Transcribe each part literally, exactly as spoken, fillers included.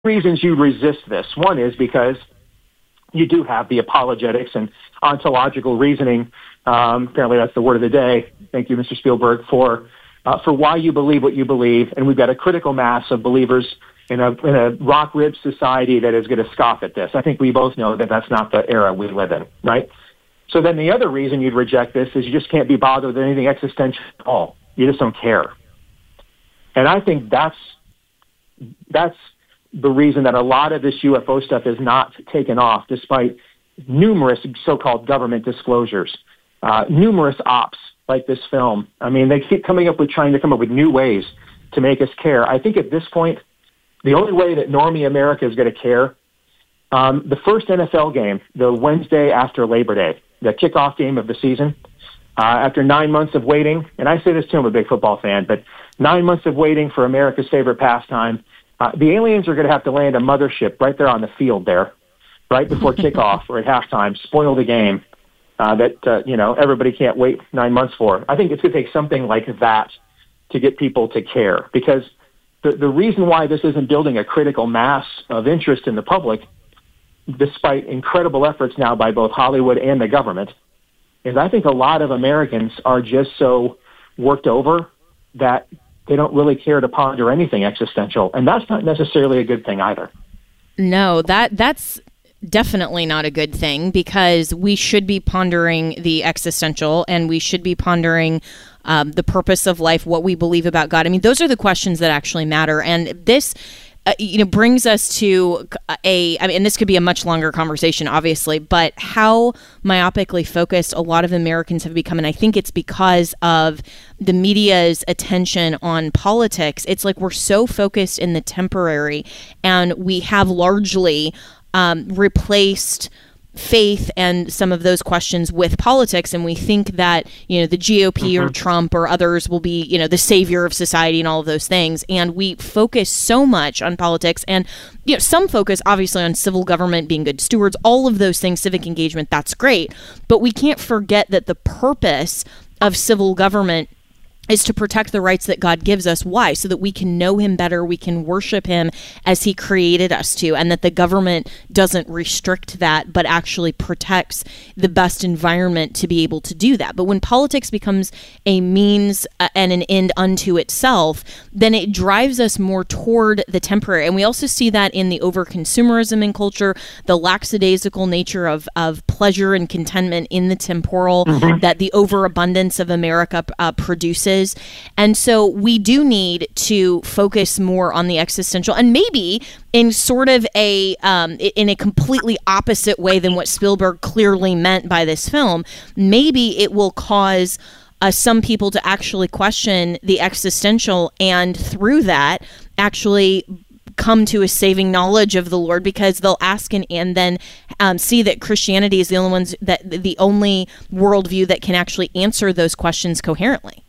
reasons you resist this. One is because you do have the apologetics and ontological reasoning. Um, apparently that's the word of the day. Thank you, Mister Spielberg, for uh, for why you believe what you believe. And we've got a critical mass of believers in a, in a rock-ribbed society that is going to scoff at this. I think we both know that that's not the era we live in, right? So then the other reason you'd reject this is you just can't be bothered with anything existential at all. You just don't care. And I think that's that's the reason that a lot of this U F O stuff is not taken off, despite numerous so-called government disclosures, uh, numerous ops like this film. I mean, they keep coming up with trying to come up with new ways to make us care. I think at this point, the only way that normie America is going to care, um, the first N F L game, the Wednesday after Labor Day, the kickoff game of the season, uh, after nine months of waiting, and I say this too, I'm a big football fan, but nine months of waiting for America's favorite pastime, uh, the aliens are going to have to land a mothership right there on the field there, right before kickoff or at halftime, spoil the game uh, that, uh, you know, everybody can't wait nine months for. I think it's going to take something like that to get people to care, because the, the reason why this isn't building a critical mass of interest in the public, despite incredible efforts now by both Hollywood and the government, is I think a lot of Americans are just so worked over that they don't really care to ponder anything existential. And that's not necessarily a good thing either. No, that that's definitely not a good thing, because we should be pondering the existential, and we should be pondering um, the purpose of life, what we believe about God. I mean, those are the questions that actually matter. And this Uh, you know, brings us to a, I mean, and this could be a much longer conversation, obviously, but how myopically focused a lot of Americans have become. And I think it's because of the media's attention on politics. It's like we're so focused in the temporary, and we have largely um, replaced faith and some of those questions with politics, and we think that, you know, the G O P mm-hmm. or Trump or others will be, you know, the savior of society and all of those things, and we focus so much on politics, and, you know, some focus obviously on civil government being good stewards, all of those things, civic engagement, that's great, but we can't forget that the purpose of civil government is to protect the rights that God gives us. Why? So that we can know him better, we can worship him as he created us to, and that the government doesn't restrict that, but actually protects the best environment to be able to do that. But when politics becomes a means uh, and an end unto itself, then it drives us more toward the temporary. And we also see that in the over-consumerism in culture, the lackadaisical nature of, of pleasure and contentment in the temporal mm-hmm. that the overabundance of America uh, produces. And so we do need to focus more on the existential, and maybe in sort of a um, in a completely opposite way than what Spielberg clearly meant by this film. Maybe it will cause uh, some people to actually question the existential, and through that actually come to a saving knowledge of the Lord, because they'll ask and, and then um, see that Christianity is the only ones that the only worldview that can actually answer those questions coherently.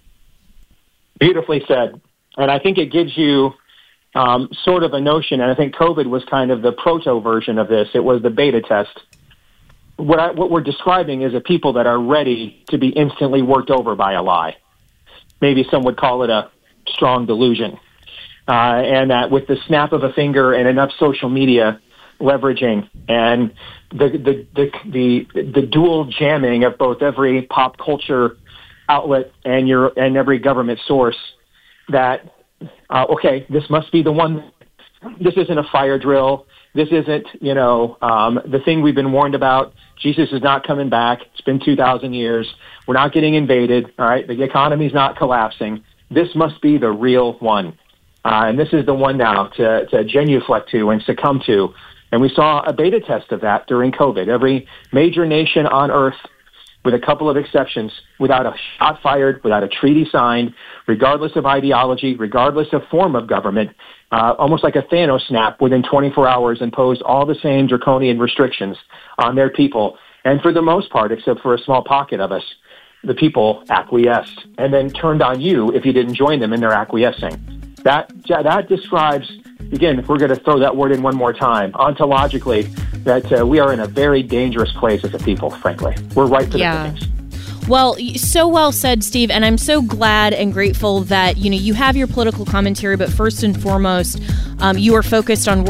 Beautifully said. And I think it gives you um, sort of a notion, and I think COVID was kind of the proto version of this. It was the beta test. What, I, what we're describing is a people that are ready to be instantly worked over by a lie. Maybe some would call it a strong delusion. Uh, and that with the snap of a finger and enough social media leveraging and the the, the, the, the dual jamming of both every pop culture outlet and your and every government source, that uh, okay, this must be the one. This isn't a fire drill. This isn't, you know, um, the thing we've been warned about. Jesus is not coming back. It's been two thousand years. We're not getting invaded. All right, the economy's not collapsing. This must be the real one, uh, and this is the one now to to genuflect to and succumb to. And we saw a beta test of that during COVID. Every major nation on earth, with a couple of exceptions, without a shot fired, without a treaty signed, regardless of ideology, regardless of form of government, uh, almost like a Thanos snap, within twenty-four hours imposed all the same draconian restrictions on their people. And for the most part, except for a small pocket of us, the people acquiesced and then turned on you if you didn't join them in their acquiescing. That, that describes, again, if we're going to throw that word in one more time, ontologically, that uh, we are in a very dangerous place as a people, frankly. We're right for yeah. the things. Well, so well said, Steve, and I'm so glad and grateful that, you know, you have your political commentary, but first and foremost, um, you are focused on